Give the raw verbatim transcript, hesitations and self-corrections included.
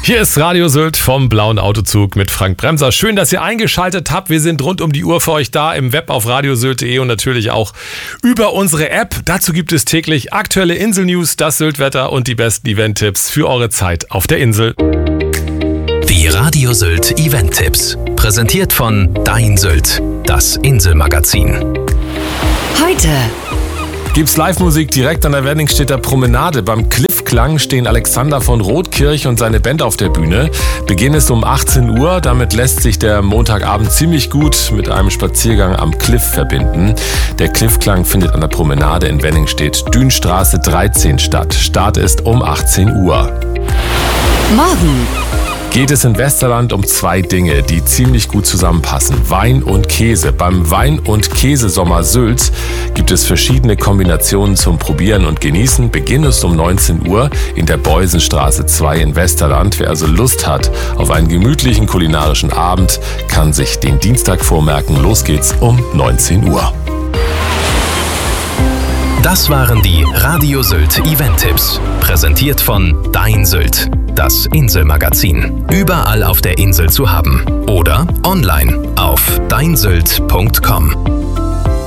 Hier ist Radio Sylt vom Blauen Autozug mit Frank Bremser. Schön, dass ihr eingeschaltet habt. Wir sind rund um die Uhr für euch da im Web auf radiosylt punkt de und natürlich auch über unsere App. Dazu gibt es täglich aktuelle Insel-News, das Sylt-Wetter und die besten Event-Tipps für eure Zeit auf der Insel. Die Radio Sylt Event-Tipps. Präsentiert von Dein Sylt, das Inselmagazin. Heute Gibt's Live-Musik direkt an der Wenningstedter Promenade. Beim Cliff-Klang stehen Alexander von Rothkirch und seine Band auf der Bühne. Beginn ist um achtzehn Uhr. Damit lässt sich der Montagabend ziemlich gut mit einem Spaziergang am Cliff verbinden. Der Cliff-Klang findet an der Promenade in Wenningstedt, Dünstraße dreizehn statt. Start ist um achtzehn Uhr. morgen Geht es in Westerland um zwei Dinge, die ziemlich gut zusammenpassen. Wein und Käse. Beim Wein- und Käsesommer Sylt gibt es verschiedene Kombinationen zum Probieren und Genießen. Beginn ist um neunzehn Uhr in der Beusenstraße zwei in Westerland. Wer also Lust hat auf einen gemütlichen kulinarischen Abend, kann sich den Dienstag vormerken. Los geht's um neunzehn Uhr. Das waren die Radio Sylt Event-Tipps. Präsentiert von Dein Sylt, das Inselmagazin. Überall auf der Insel zu haben. Oder online auf dein sylt punkt com.